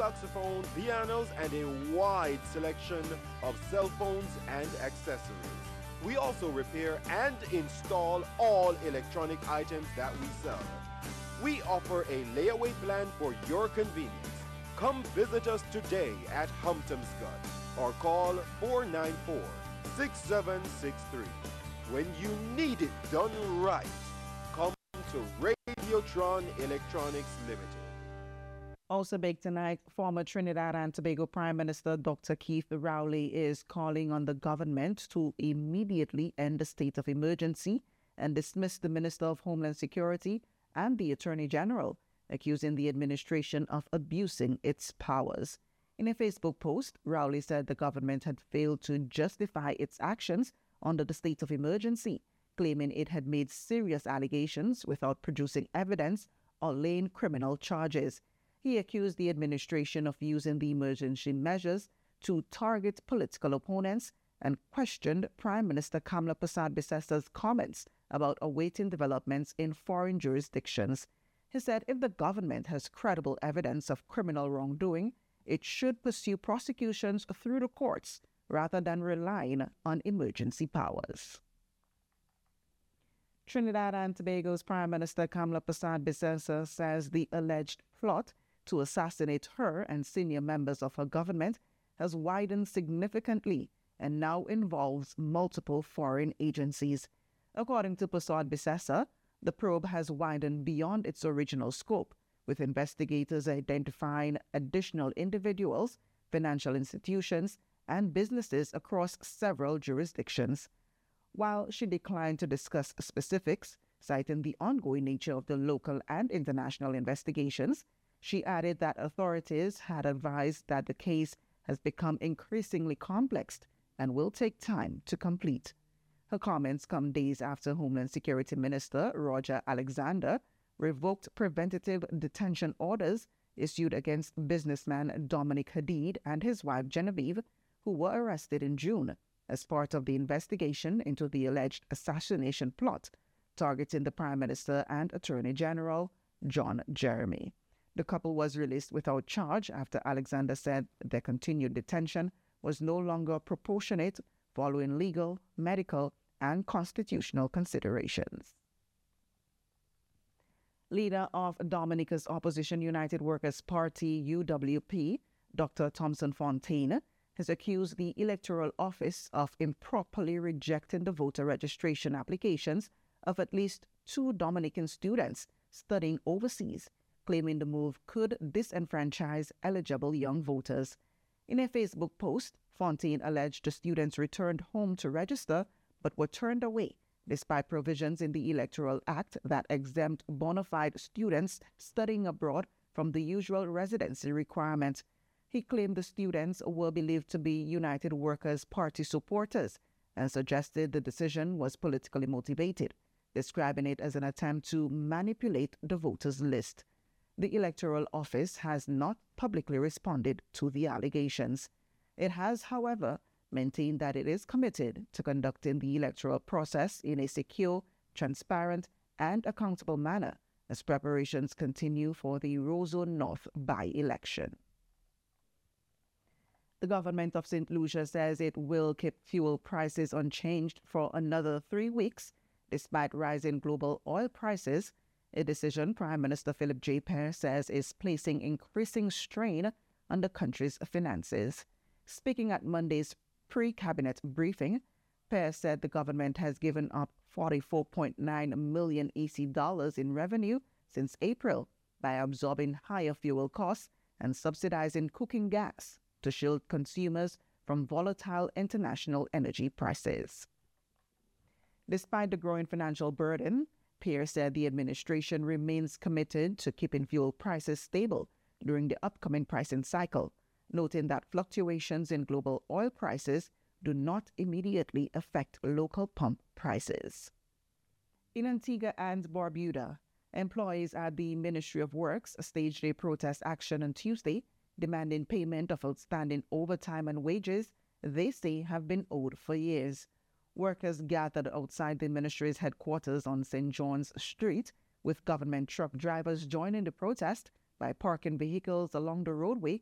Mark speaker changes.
Speaker 1: saxophone, pianos, and a wide selection of cell phones and accessories. We also repair and install all electronic items that we sell. We offer a layaway plan for your convenience. Come visit us today at Humptomscott or call 494-6763. When you need it done right, come to Radiotron Electronics Limited.
Speaker 2: Also big tonight, former Trinidad and Tobago Prime Minister Dr. Keith Rowley is calling on the government to immediately end the state of emergency and dismiss the Minister of Homeland Security and the Attorney General, accusing the administration of abusing its powers. In a Facebook post, Rowley said the government had failed to justify its actions under the state of emergency, claiming it had made serious allegations without producing evidence or laying criminal charges. He accused the administration of using the emergency measures to target political opponents and questioned Prime Minister Kamla Persad-Bissessa's comments about awaiting developments in foreign jurisdictions. He said if the government has credible evidence of criminal wrongdoing, it should pursue prosecutions through the courts rather than relying on emergency powers. Trinidad and Tobago's Prime Minister Kamla Persad-Bissessa says the alleged plot to assassinate her and senior members of her government has widened significantly and now involves multiple foreign agencies. According to Persad-Bissessa, the probe has widened beyond its original scope, with investigators identifying additional individuals, financial institutions, and businesses across several jurisdictions. While she declined to discuss specifics, citing the ongoing nature of the local and international investigations, she added that authorities had advised that the case has become increasingly complex and will take time to complete. Her comments come days after Homeland Security Minister Roger Alexander revoked preventative detention orders issued against businessman Dominic Hadid and his wife Genevieve, who were arrested in June as part of the investigation into the alleged assassination plot targeting the Prime Minister and Attorney General John Jeremy. The couple was released without charge after Alexander said their continued detention was no longer proportionate following legal, medical, and constitutional considerations. Leader of Dominica's opposition United Workers' Party, UWP, Dr. Thompson Fontaine, has accused the Electoral Office of improperly rejecting the voter registration applications of at least 2 Dominican students studying overseas, claiming the move could disenfranchise eligible young voters. In a Facebook post, Fontaine alleged the students returned home to register but were turned away, despite provisions in the Electoral Act that exempt bona fide students studying abroad from the usual residency requirement. He claimed the students were believed to be United Workers' Party supporters and suggested the decision was politically motivated, describing it as an attempt to manipulate the voters' list. The Electoral Office has not publicly responded to the allegations. It has, however, maintained that it is committed to conducting the electoral process in a secure, transparent, and accountable manner as preparations continue for the Roseau North by-election. The government of St. Lucia says it will keep fuel prices unchanged for another 3 weeks, despite rising global oil prices, a decision Prime Minister Philip J. Perry says is placing increasing strain on the country's finances. Speaking at Monday's pre-cabinet briefing, Perry said the government has given up $44.9 million EC dollars in revenue since April by absorbing higher fuel costs and subsidizing cooking gas to shield consumers from volatile international energy prices. Despite the growing financial burden, Pierre said the administration remains committed to keeping fuel prices stable during the upcoming pricing cycle, noting that fluctuations in global oil prices do not immediately affect local pump prices. In Antigua and Barbuda, employees at the Ministry of Works staged a protest action on Tuesday, demanding payment of outstanding overtime and wages they say have been owed for years. Workers gathered outside the ministry's headquarters on St. John's Street, with government truck drivers joining the protest by parking vehicles along the roadway